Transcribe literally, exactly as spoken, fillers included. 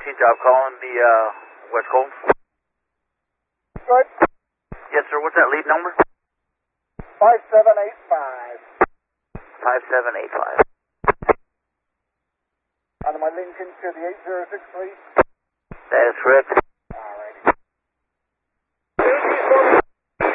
machine job calling the uh, West Coast. Good. Yes, sir. What's that lead number? five seven eight five. five seven eight five. And am I linking to the eight zero six three? That is correct.